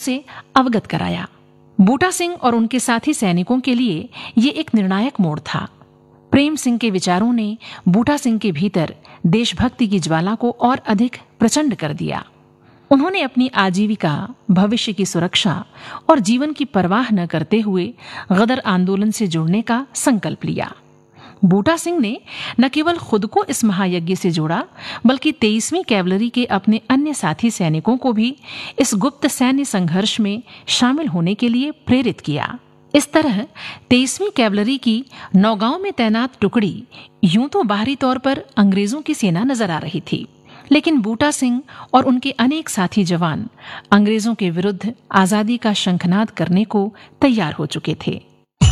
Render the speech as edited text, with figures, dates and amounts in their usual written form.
से अवगत कराया। बूटा सिंह और उनके साथी सैनिकों के लिए ये एक निर्णायक मोड़ था। प्रेम सिंह के विचारों ने बूटा सिंह के भीतर देशभक्ति की ज्वाला को और अधिक प्रचंड कर दिया। उन्होंने अपनी आजीविका, भविष्य की सुरक्षा और जीवन की परवाह न करते हुए गदर आंदोलन से जुड़ने का संकल्प लिया। बूटा सिंह ने न केवल खुद को इस महायज्ञ से जोड़ा, बल्कि 23वीं कैवलरी के अपने अन्य साथी सैनिकों को भी इस गुप्त सैन्य संघर्ष में शामिल होने के लिए प्रेरित किया। इस तरह 23वीं कैवलरी की नौगांव में तैनात टुकड़ी यूं तो बाहरी तौर पर अंग्रेजों की सेना नजर आ रही थी, लेकिन बूटा सिंह और उनके अनेक साथी जवान अंग्रेजों के विरुद्ध आजादी का शंखनाद करने को तैयार हो चुके थे।